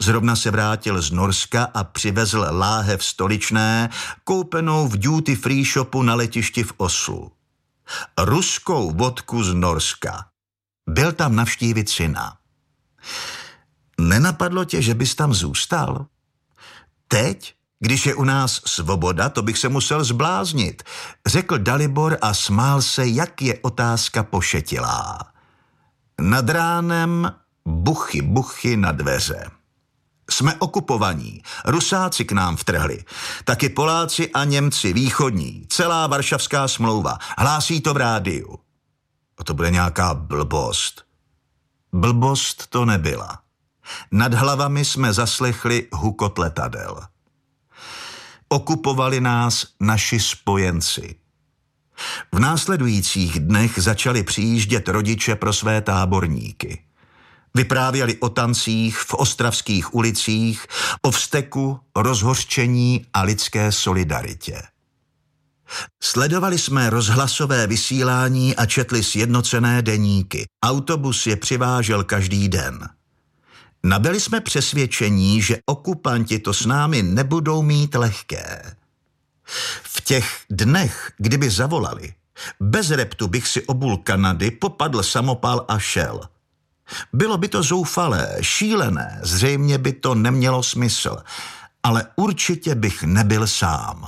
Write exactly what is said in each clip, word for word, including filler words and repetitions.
Zrovna se vrátil z Norska a přivezl láhev stoličné, koupenou v duty free shopu na letišti v Oslu. Ruskou vodku z Norska. Byl tam navštívit syna. Nenapadlo tě, že bys tam zůstal? Teď, když je u nás svoboda, to bych se musel zbláznit, řekl Dalibor a smál se, jak je otázka pošetilá. Nad ránem buchy, buchy na dveře. Jsme okupovaní, Rusáci k nám vtrhli, taky Poláci a Němci východní, celá Varšavská smlouva, hlásí to v rádiu. A to bude nějaká blbost. Blbost to nebyla. Nad hlavami jsme zaslechli hukot letadel. Okupovali nás naši spojenci. V následujících dnech začali přijíždět rodiče pro své táborníky. Vyprávěli o tancích v ostravských ulicích, o vzteku, rozhořčení a lidské solidaritě. Sledovali jsme rozhlasové vysílání a četli sjednocené deníky. Autobus je přivážel každý den. Nabyli jsme přesvědčení, že okupanti to s námi nebudou mít lehké. V těch dnech, kdyby zavolali, bez reptu bych si obul Kanady, popadl samopal a šel. Bylo by to zoufalé, šílené, zřejmě by to nemělo smysl, ale určitě bych nebyl sám.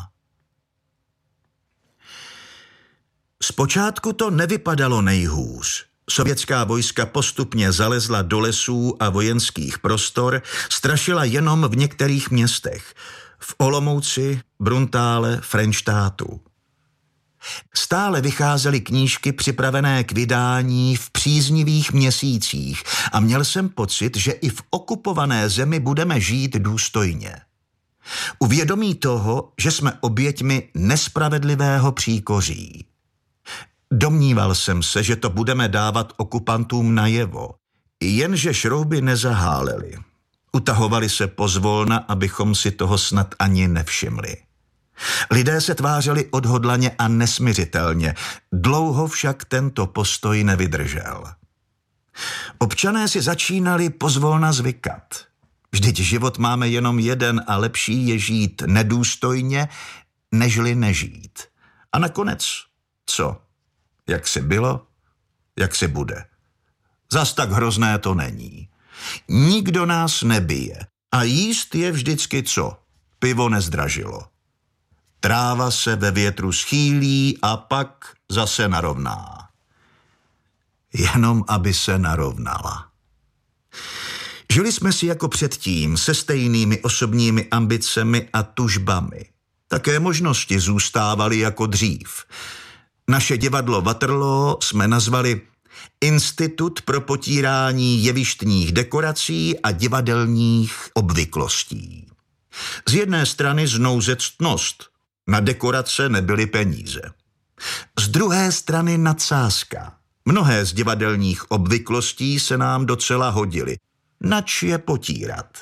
Zpočátku to nevypadalo nejhůř. Sovětská vojska postupně zalezla do lesů a vojenských prostor, strašila jenom v některých městech. V Olomouci, Bruntále, Frenštátu. Stále vycházely knížky připravené k vydání v příznivých měsících a měl jsem pocit, že i v okupované zemi budeme žít důstojně. Uvědomí toho, že jsme oběťmi nespravedlivého příkoří. Domníval jsem se, že to budeme dávat okupantům najevo, jenže šrouby nezahálely. Utahovali se pozvolna, abychom si toho snad ani nevšimli. Lidé se tvářili odhodlaně a nesmiřitelně, dlouho však tento postoj nevydržel. Občané si začínali pozvolna zvykat. Vždyť život máme jenom jeden a lepší je žít nedůstojně, nežli nežít. A nakonec, co? Jak si bylo, jak si bude. Zas tak hrozné to není. Nikdo nás nebije a jíst je vždycky co? Pivo nezdražilo. Tráva se ve větru schýlí a pak zase narovná. Jenom aby se narovnala. Žili jsme si jako předtím se stejnými osobními ambicemi a tužbami. Také možnosti zůstávaly jako dřív. Naše divadlo Waterloo jsme nazvali Institut pro potírání jevištních dekorací a divadelních obvyklostí. Z jedné strany znouzectnost, na dekorace nebyly peníze. Z druhé strany nadsázka. Mnohé z divadelních obvyklostí se nám docela hodily. Nač je potírat?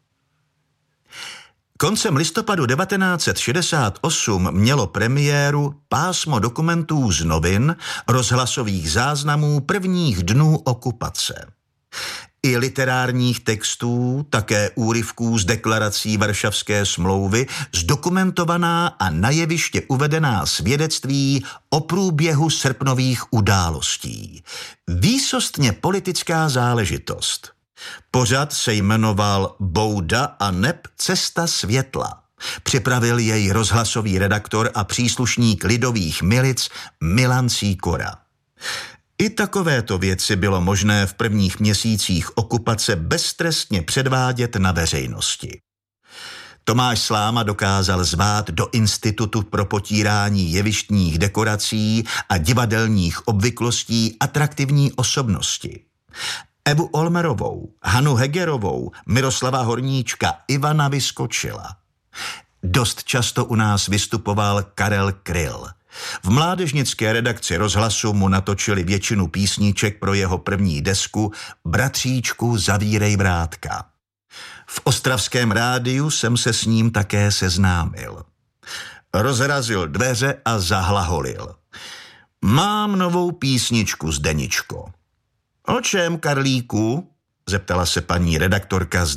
Koncem listopadu devatenáct set šedesát osm mělo premiéru pásmo dokumentů z novin, rozhlasových záznamů prvních dnů okupace. I literárních textů, také úryvků z deklarací Varšavské smlouvy, zdokumentovaná a na jeviště uvedená svědectví o průběhu srpnových událostí. Výsostně politická záležitost. Pořad se jmenoval Bouda a neb Cesta světla. Připravil jej rozhlasový redaktor a příslušník lidových milic Milan Sýkora. I takovéto věci bylo možné v prvních měsících okupace beztrestně předvádět na veřejnosti. Tomáš Sláma dokázal zvát do Institutu pro potírání jevištních dekorací a divadelních obvyklostí atraktivní osobnosti. Evu Olmerovou, Hanu Hegerovou, Miroslava Horníčka, Ivana Vyskočila. Dost často u nás vystupoval Karel Kryl. V mládežnické redakci rozhlasu mu natočili většinu písniček pro jeho první desku Bratříčku, zavírej vrátka. V ostravském rádiu jsem se s ním také seznámil. Rozrazil dveře a zahlaholil. Mám novou písničku, Zdeničko. O čem, Karlíku? Zeptala se paní redaktorka z